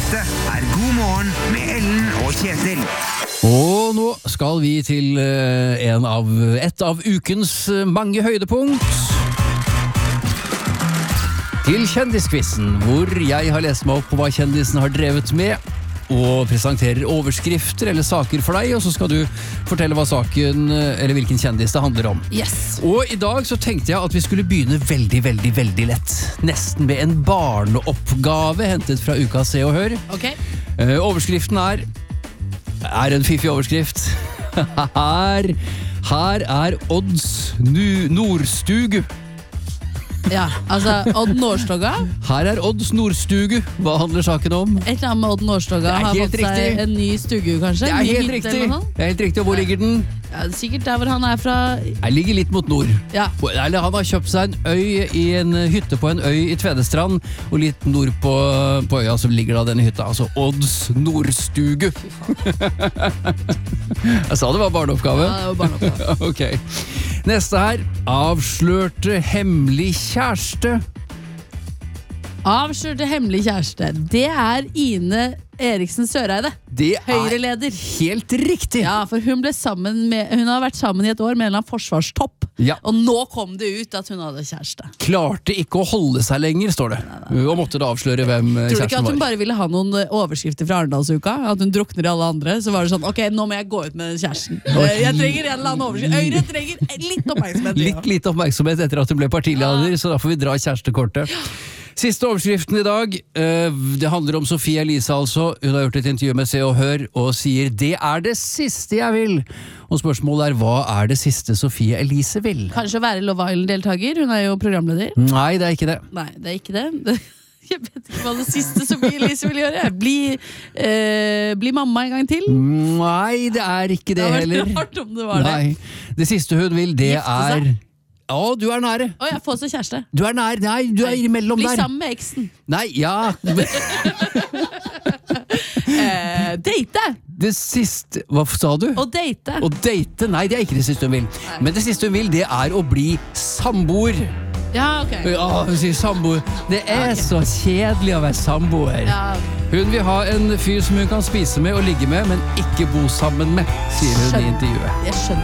Dette God morgen med Ellen og Kjetil. Og nå skal vi til et av ukens mange høydepunkt. Til kjendiskvissen, hvor jeg har lest meg opp på hva kjendisen har drevet med, og presenterer overskrifter eller saker for deg, og så skal du fortelle hva saken, eller hvilken kjendis det handler om. Yes. Og i dag så tenkte jeg at vi skulle begynne veldig, veldig, veldig lett. Nesten med en barneoppgave hentet fra uka Se og Hør. Ok. Overskriften er en fiffig overskrift. Her Odds Nordstugu. Ja, altså Odd Nordstoga. Her Odds Nordstugu. Hva handler saken om? Et eller annet med Odd Nordstoga har helt fått seg riktig. en ny stugu, kanskje? Det er Ny helt hytte riktig. eller noe sånt? Det er helt riktig. Og hvor ligger den? Ja, sikkert der hvor han er fra. Jeg ligger litt mot nord. Ja. Eller han har kjøpt seg en øy i en hytte på en øy i Tvedestrand, og litt nord på øya så ligger da denne hytta. Altså Odds Nordstugu. Jeg sa det var barneoppgave. Ja, det var barneoppgave. Ok. Neste her. Avslørte hemmelig kjæreste. Avslørte hemmelig kjæreste. Det er Ine Eriksen Søreide. Det er Høyreleder. helt riktig. Ja, for hun har vært sammen i et år med en eller annen forsvarstopp. Ja. Og nå kom det ut at hun hadde kjæreste. Klarte ikke å holde seg lenger, står det. Og måtte da avsløre hvem Tror du ikke kjæresten at hun var. bare ville ha noen overskrifter fra Arendalsuka? At hun drukner i alle andre? Så var det sånn, ok, nå må jeg gå ut med kjæresten. Jeg trenger en eller annen overskrift. Øyre trenger litt oppmerksomhet. Litt lite oppmerksomhet etter at hun ble partileder, så da får vi dra kjærestekortet. Siste overskriften i dag, det handler om Sofie Elise altså. Hun har gjort et intervju med Se og Hør og sier det er det siste jeg vil. Og spørsmålet er, hva er det siste Sofie Elise vil? Kanskje å være Love Island-deltaker, hun er jo programleder. Nei, det er ikke det. Nei, det er ikke det. Jeg vet ikke hva det siste Sofie Elise vil gjøre. Bli mamma en gang til. Nei, det er ikke det heller. Det var rart om det var det. Nei, det siste hun vil, det Gifte seg. er... Å, du er nære. Åja, få seg kjæreste. Du er nær, nei, du er imellom Bli der. sammen med eksen. Nei, ja. Date. Det siste, hva sa du? Å date. Å date, nei, det er ikke det siste hun vil. Men det siste hun vil, det er å bli samboer. Ja, ok. Ja, hun sier samboer. Det er så kjedelig å være samboer. Ja. Hun vil ha en fyr som hun kan spise med og ligge med, men ikke bo sammen med, sier hun i intervjuet. Jeg skjønner.